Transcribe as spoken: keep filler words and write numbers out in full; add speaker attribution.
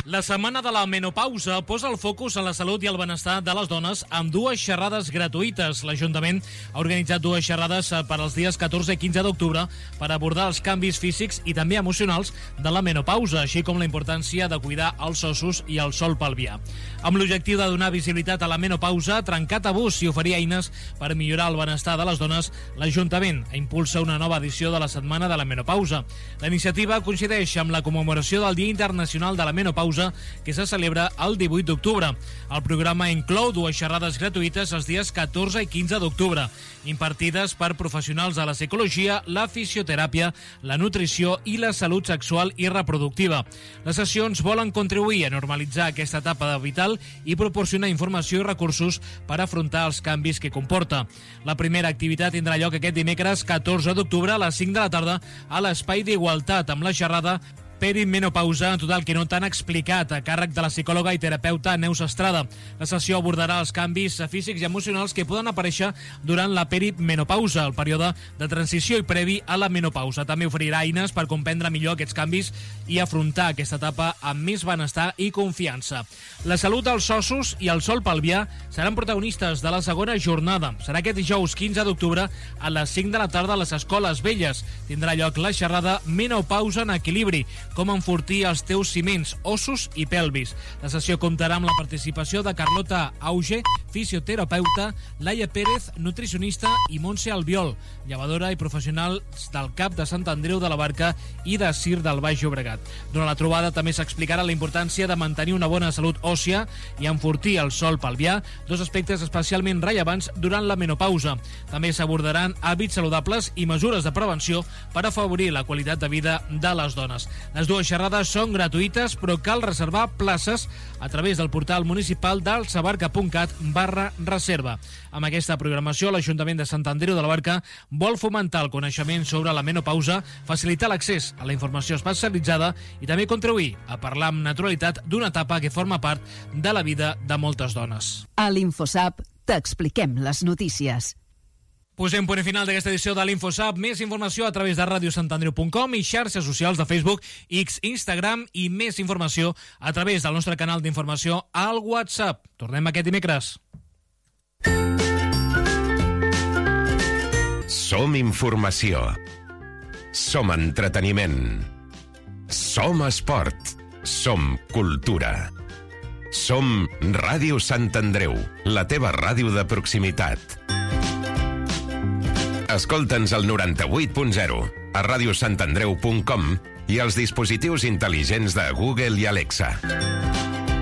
Speaker 1: La setmana de la menopausa posa el focus en la salut i el benestar de les dones amb dues xerrades gratuïtes. L'Ajuntament ha organitzat dues xerrades per als dies catorze i quinze d'octubre per abordar els canvis físics i també emocionals de la menopausa, així com la importància de cuidar els ossos i el sòl pelvià. Amb l'objectiu de donar visibilitat a la menopausa, trencar tabús i oferir eines per millorar el benestar de les dones, l'Ajuntament impulsa una nova edició de la Setmana de la Menopausa. La iniciativa coincideix amb la commemoració del Dia Internacional de la Menopausa, que se celebra el divuit d'octubre. El programa inclou dues xerrades gratuïtes els dies catorze i quinze d'octubre, impartides per professionals de la psicologia, la fisioteràpia, la nutrició i la salut sexual i reproductiva. Les sessions volen contribuir a normalitzar aquesta etapa vital i proporcionar informació i recursos per afrontar els canvis que comporta. La primera activitat tindrà lloc aquest dimecres catorze d'octubre a les cinc de la tarda a l'Espai d'Igualtat amb la xerrada Perimenopausa, en total que no t'han explicat, a càrrec de la psicòloga i terapeuta Neus Estrada. La sessió abordarà els canvis físics i emocionals que poden aparèixer durant la perimenopausa, el període de transició i previ a la menopausa. També oferirà eines per comprendre millor aquests canvis i afrontar aquesta etapa amb més benestar i confiança. La salut dels ossos i el sòl pelvià seran protagonistes de la segona jornada. Serà aquest dijous quinze d'octubre a les cinc de la tarda a les Escoles Velles. Tindrà lloc la xerrada Menopausa en equilibri, com enfortir els teus ciments, ossos i pelvis. La sessió comptarà amb la participació de Carlota Auge, fisioterapeuta, Laia Pérez, nutricionista, i Montse Albiol, llevadora i professional del C A P de Sant Andreu de la Barca i de Cir del Baix Llobregat. Durant la trobada també s'explicarà la importància de mantenir una bona salut òssia i enfortir el sòl pelvià, dos aspectes especialment rellevants durant la menopausa. També s'abordaran hàbits saludables i mesures de prevenció per afavorir la qualitat de vida de les dones. Les dues xerrades són gratuïtes, però cal reservar places a través del portal municipal del sabarca punt cat barra reserva. Amb aquesta programació, l'Ajuntament de Sant Andreu de la Barca vol fomentar el coneixement sobre la menopausa, facilitar l'accés a la informació especialitzada i també contribuir a parlar amb naturalitat d'una etapa que forma part de la vida de moltes dones.
Speaker 2: A l'InfoSap t'expliquem les notícies.
Speaker 1: Posem punt final d'aquesta edició de l'InfoSap. Més informació a través de ràdio sant andreu punt com i xarxes socials de Facebook, X, Instagram, i més informació a través del nostre canal d'informació al WhatsApp. Tornem aquest dimecres.
Speaker 3: Som informació. Som entreteniment. Som esport. Som cultura. Som Ràdio Sant Andreu, la teva ràdio de proximitat. Escolta'ns al noranta-vuit punt zero, a ràdio sant andreu punt com i als dispositius intel·ligents de Google i Alexa.